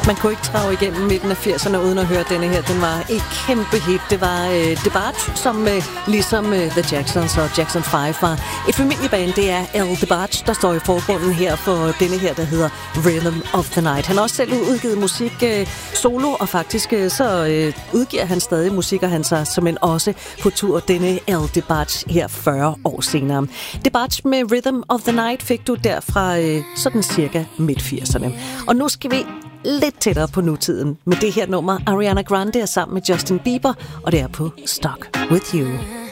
Man kunne ikke trage igennem midten af 80'erne uden at høre denne her. Den var et kæmpe hit. Det var DeBarge, som ligesom The Jacksons og Jackson 5 var et familieband. Det er Al DeBarge, der står i forgrunden her for denne her, der hedder Rhythm of the Night. Han har også selv udgivet musik solo, og faktisk så udgiver han stadig musik, og han så simpelthen også på tur denne Al DeBarge her 40 år senere. DeBarge med Rhythm of the Night fik du der fra sådan cirka midt-80'erne. Og nu skal vi lidt tættere på nutiden med det her nummer. Ariana Grande er sammen med Justin Bieber, og det er på Stuck With You.